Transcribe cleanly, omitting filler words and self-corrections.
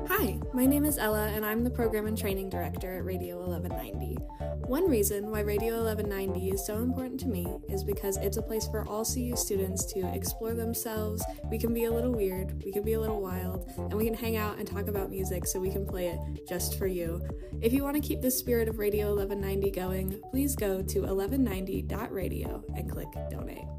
Hi, my name is Ella, and I'm the Program and Training Director at Radio 1190. One reason why Radio 1190 is so important to me is because it's a place for all CU students to explore themselves. We can be a little weird, we can be a little wild, and we can hang out and talk about music so we can play it just for you. If you want to keep the spirit of Radio 1190 going, please go to 1190.radio and click donate.